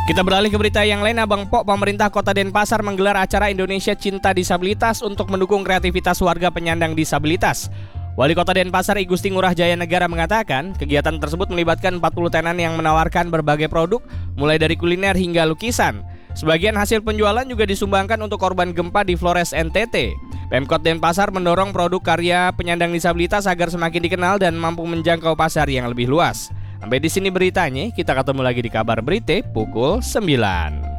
Kita beralih ke berita yang lain. Abang Pok, pemerintah Kota Denpasar menggelar acara Indonesia Cinta Disabilitas untuk mendukung kreativitas warga penyandang disabilitas. Wali Kota Denpasar I Gusti Ngurah Jaya Negara mengatakan, kegiatan tersebut melibatkan 40 tenan yang menawarkan berbagai produk, mulai dari kuliner hingga lukisan. Sebagian hasil penjualan juga disumbangkan untuk korban gempa di Flores, NTT. Pemkot Denpasar mendorong produk karya penyandang disabilitas agar semakin dikenal dan mampu menjangkau pasar yang lebih luas. Sampai di sini beritanya, kita ketemu lagi di kabar berita pukul 9.